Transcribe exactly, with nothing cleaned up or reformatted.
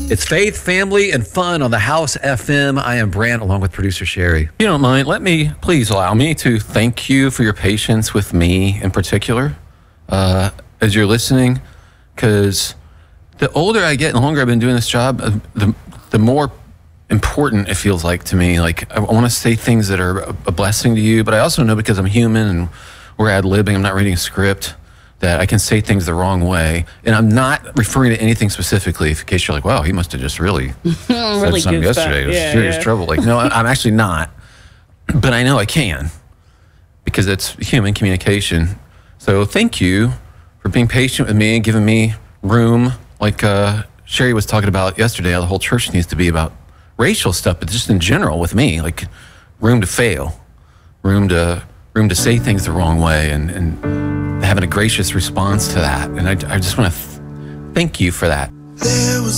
It's faith, family, and fun on the House F M. I am Brant, along with producer Sherry. If you don't mind, let me, please allow me to thank you for your patience with me in particular uh, as you're listening, because the older I get and the longer I've been doing this job, uh, the, the more important it feels like to me. Like, I want to say things that are a, a blessing to you, but I also know, because I'm human and we're ad-libbing, I'm not reading a script, that I can say things the wrong way. And I'm not referring to anything specifically, in case you're like, wow, he must have just really, really said something yesterday. It was yeah, serious yeah. trouble. Like, no, I'm actually not. But I know I can, because it's human communication. So thank you for being patient with me and giving me room. Like uh, Sherry was talking about yesterday, how the whole church needs to be about racial stuff, but just in general with me, like room to fail, room to room to say things the wrong way, and, and having a gracious response to that. And I, I just want to th- thank you for that. There was